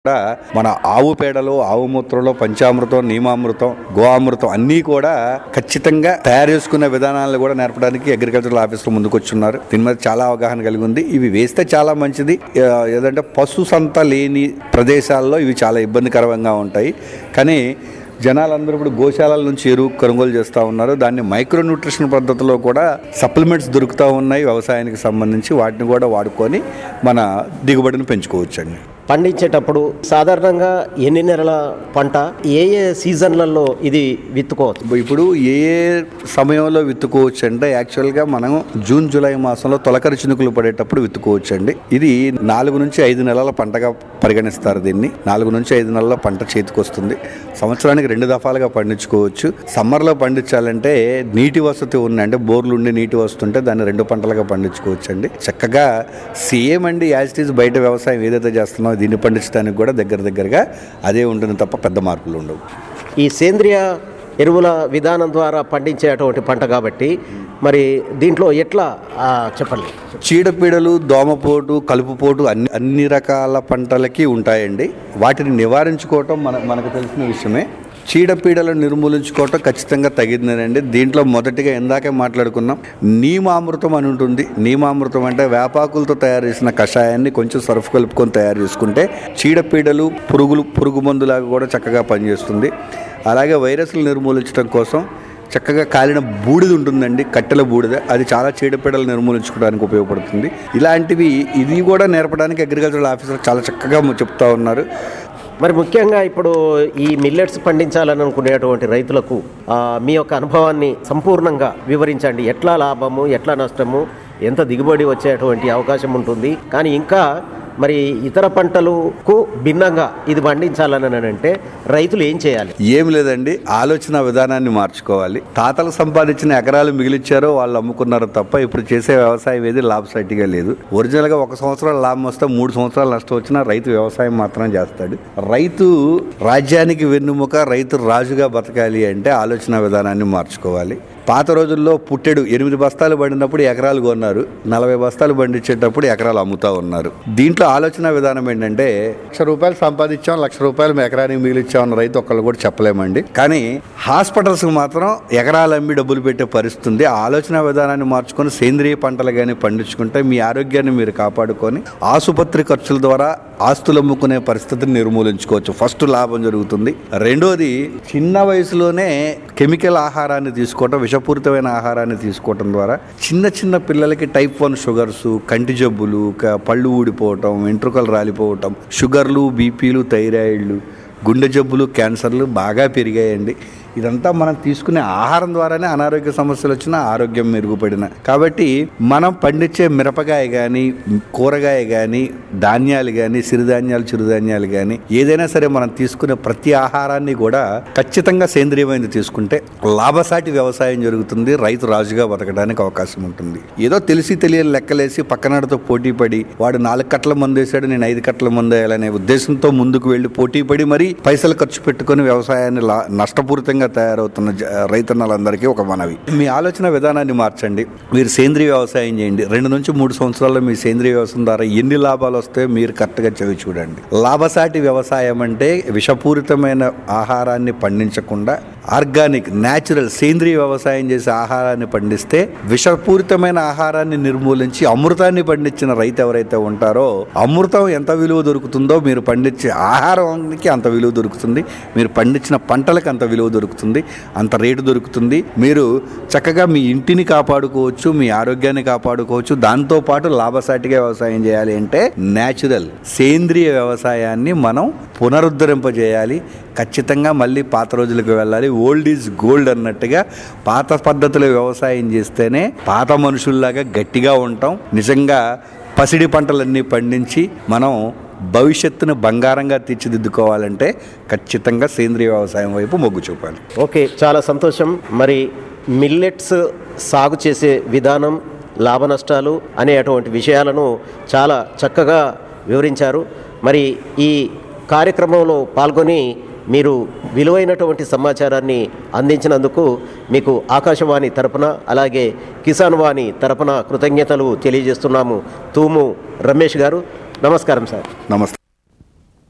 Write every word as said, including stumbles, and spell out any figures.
కూడా మన ఆవు పేడలో, ఆవు మూత్రంలో పంచామృతం, నీమామృతం, గోఅమృతం అన్నీ కూడా ఖచ్చితంగా తయారు చేసుకునే విధానాలను కూడా నేర్పడానికి అగ్రికల్చరల్ ఆఫీసర్ ముందుకు వచ్చున్నారు. దీని మీద చాలా అవగాహన కలిగి ఉంది. ఇవి వేస్తే చాలా మంచిది. ఏదంటే పశు సంత లేని ప్రదేశాల్లో ఇవి చాలా ఇబ్బందికరంగా ఉంటాయి. కానీ జనాలందరూ ఇప్పుడు గోశాలల నుంచి ఎరువు కొనుగోలు చేస్తూ ఉన్నారు. దాన్ని మైక్రో న్యూట్రిషన్ పద్ధతిలో కూడా సప్లిమెంట్స్ దొరుకుతూ ఉన్నాయి వ్యవసాయానికి సంబంధించి. వాటిని కూడా వాడుకొని మన దిగుబడిని పెంచుకోవచ్చండి. పండించేటప్పుడు సాధారణంగా ఎన్ని నెలల పంట, ఏ ఏ సీజన్లలో ఇది విత్తుకోవచ్చు? ఇప్పుడు ఏ ఏ సమయంలో విత్తుకోవచ్చు అంటే యాక్చువల్గా మనం జూన్ జూలై మాసంలో తొలకరి చినుకులు పడేటప్పుడు విత్తుకోవచ్చు అండి. ఇది నాలుగు నుంచి ఐదు నెలల పంటగా పరిగణిస్తారు. దీన్ని నాలుగు నుంచి ఐదు నెలల పంట చేతికి వస్తుంది. సంవత్సరానికి రెండు దఫాలుగా పండించుకోవచ్చు. సమ్మర్లో పండించాలంటే నీటి వసతి ఉన్న అంటే బోర్లు ఉండి నీటి వస్తుంటే దాన్ని రెండు పంటలుగా పండించుకోవచ్చు అండి. చక్కగా సేమ్ అండి యాజ్ ఇట్ ఈజ్ బయట వ్యవసాయం ఏదైతే చేస్తున్నామో దీన్ని పండించడానికి కూడా దగ్గర దగ్గరగా అదే ఉంటుంది తప్ప పెద్ద మార్పులు ఉండవు. ఈ సేంద్రియ ఎరువుల విధానం ద్వారా పండించేటువంటి పంట కాబట్టి మరి దీంట్లో ఎట్లా చెప్పండి? చీడపీడలు, దోమపోటు, కలుపుపోటు అన్ని అన్ని రకాల పంటలకి ఉంటాయండి. వాటిని నివారించుకోవటం మన మనకు తెలిసిన విషయమే. చీడపీడలను నిర్మూలించుకోవటం ఖచ్చితంగా తగినదండి. దీంట్లో మొదటిగా ఇందాకే మాట్లాడుకున్నాం నీమామృతం అని ఉంటుంది. నీమామృతం అంటే వేపాకులతో తయారు చేసిన కషాయాన్ని కొంచెం సర్ఫ్ కలుపుకొని తయారు చేసుకుంటే చీడపీడలు, పురుగులు పురుగు మందులాగా కూడా చక్కగా పనిచేస్తుంది. అలాగే వైరస్లు నిర్మూలించడం కోసం చక్కగా కాలిన బూడిద ఉంటుందండి, కట్టెల బూడిద. అది చాలా చీడపీడలు నిర్మూలించుకోవడానికి ఉపయోగపడుతుంది. ఇలాంటివి ఇది కూడా నేర్పడానికి అగ్రికల్చరల్ ఆఫీసర్ చాలా చక్కగా చెప్తా ఉన్నారు. మరి ముఖ్యంగా ఇప్పుడు ఈ మిల్లెట్స్ పండించాలని అనుకునేటువంటి రైతులకు మీ యొక్క అనుభవాన్ని సంపూర్ణంగా వివరించండి. ఎట్లా లాభము, ఎట్లా నష్టము, ఎంత దిగుబడి వచ్చేటువంటి అవకాశం ఉంటుంది. కానీ ఇంకా మరి ఇతర పంటలకు భిన్నంగా ఇది పండించాలని అంటే రైతులు ఏం చేయాలి? ఏం లేదండి, ఆలోచన విధానాన్ని మార్చుకోవాలి. తాతలు సంపాదించిన ఎకరాలు మిగిలిచ్చారో వాళ్ళు అమ్ముకున్నారు తప్ప ఇప్పుడు చేసే వ్యవసాయం ఏది లాభసాటిగా లేదు. ఒరిజినల్గా ఒక సంవత్సరం లాభం వస్తే మూడు సంవత్సరాలు నష్టం వచ్చినా రైతు వ్యవసాయం మాత్రం చేస్తాడు. రైతు రాజ్యానికి వెన్నుముక, రైతు రాజుగా బతకాలి అంటే ఆలోచన విధానాన్ని మార్చుకోవాలి. పాత రోజుల్లో పుట్టెడు ఎనిమిది బస్తాలు పండినప్పుడు ఎకరాలు కొన్నారు, నలభై బస్తాలు పండించేటప్పుడు ఎకరాలు అమ్ముతా ఉన్నారు. దీంట్లో ఆలోచన విధానం ఏంటంటే లక్ష రూపాయలు సంపాదించాం, లక్ష రూపాయలు ఎకరానికి మిగిలిచ్చామన్న రైతు ఒక్కళ్ళు కూడా చెప్పలేమండి. కానీ హాస్పిటల్స్కి మాత్రం ఎకరాలు అమ్మి డబ్బులు పెట్టే పరిస్థితి ఉంది. ఆ ఆలోచన విధానాన్ని మార్చుకొని సేంద్రియ పంటలు కానీ పండించుకుంటే మీ ఆరోగ్యాన్ని మీరు కాపాడుకొని ఆసుపత్రి ఖర్చుల ద్వారా ఆస్తులు అమ్ముకునే పరిస్థితిని నిర్మూలించుకోవచ్చు. ఫస్ట్ లాభం జరుగుతుంది. రెండోది, చిన్న వయసులోనే కెమికల్ ఆహారాన్ని తీసుకోవటం, విషపూరితమైన ఆహారాన్ని తీసుకోవటం ద్వారా చిన్న చిన్న పిల్లలకి టైప్ వన్ షుగర్స్, కంటి జబ్బులు, పళ్ళు ఊడిపోవటం, వెంట్రుకలు రాలిపోవటం, షుగర్లు, బీపీలు, థైరాయిడ్లు, గుండె జబ్బులు, క్యాన్సర్లు బాగా పెరిగాయండి. ఇదంతా మనం తీసుకునే ఆహారం ద్వారానే అనారోగ్య సమస్యలు వచ్చినా ఆరోగ్యం మెరుగుపడిన. కాబట్టి మనం పండించే మిరపకాయ కానీ, కూరగాయ కానీ, ధాన్యాలు కానీ, సిరిధాన్యాలు, చిరుధాన్యాలు కానీ ఏదైనా సరే మనం తీసుకునే ప్రతి ఆహారాన్ని కూడా ఖచ్చితంగా సేంద్రియమైనది తీసుకుంటే లాభసాటి వ్యవసాయం జరుగుతుంది. రైతు రాజుగా బతకడానికి అవకాశం ఉంటుంది. ఏదో తెలిసి తెలియని లెక్కలేసి పక్కనాడితో పోటీ పడి వాడు నాలుగు కట్టల మందు వేసాడు, నేను ఐదు కట్టల మందు వేయాలనే ఉద్దేశంతో ముందుకు వెళ్ళి పోటీ పడి మరి పైసలు ఖర్చు పెట్టుకుని వ్యవసాయాన్ని నష్టపూరితంగా తయారవుతున్న రైతన్నలందరికీ ఒక మనవి, మీ ఆలోచన విధానాన్ని మార్చండి. మీరు సేంద్రియ వ్యవసాయం చేయండి. రెండు నుంచి మూడు సంవత్సరాల్లో మీ సేంద్రియ వ్యవసాయం ద్వారా ఎన్ని లాభాలు వస్తాయో మీరు కరెక్ట్గా చదివి చూడండి. లాభసాటి వ్యవసాయం అంటే విషపూరితమైన ఆహారాన్ని పండించకుండా ఆర్గానిక్, న్యాచురల్, సేంద్రియ వ్యవసాయం చేసే ఆహారాన్ని పండిస్తే విషపూరితమైన ఆహారాన్ని నిర్మూలించి అమృతాన్ని పండించిన రైతు ఎవరైతే ఉంటారో అమృతం ఎంత విలువ దొరుకుతుందో మీరు పండించే ఆహారానికి అంత విలువ దొరుకుతుంది. మీరు పండించిన పంటలకు అంత విలువ దొరుకుతుంది, అంత రేటు దొరుకుతుంది. మీరు చక్కగా మీ ఇంటిని కాపాడుకోవచ్చు, మీ ఆరోగ్యాన్ని కాపాడుకోవచ్చు. దాంతోపాటు లాభసాటిగా వ్యవసాయం చేయాలి అంటే న్యాచురల్, సేంద్రియ వ్యవసాయాన్ని మనం పునరుద్ధరింపజేయాలి. ఖచ్చితంగా మళ్ళీ పాత రోజులకు వెళ్ళాలి. ఓల్డ్ ఈజ్ గోల్డ్ అన్నట్టుగా పాత పద్ధతిలో వ్యవసాయం చేస్తేనే పాత మనుషుల్లాగా గట్టిగా ఉంటాం. నిజంగా పసిడి పంటలన్నీ పండించి మనం భవిష్యత్తును బంగారంగా తీర్చిదిద్దుకోవాలంటే ఖచ్చితంగా సేంద్రియ వ్యవసాయం వైపు మొగ్గు చూపాలి. ఓకే, చాలా సంతోషం. మరి మిల్లెట్స్ సాగు చేసే విధానం, లాభ నష్టాలు అనేటువంటి విషయాలను చాలా చక్కగా వివరించారు. మరి ఈ కార్యక్రమంలో పాల్గొని మీరు విలువైనటువంటి సమాచారాన్ని అందించినందుకు మీకు ఆకాశవాణి తరపున అలాగే కిసాన్ వాణి తరపున కృతజ్ఞతలు తెలియజేస్తున్నాము. తూము రమేష్ గారు, నమస్కారం సార్. నమస్తే.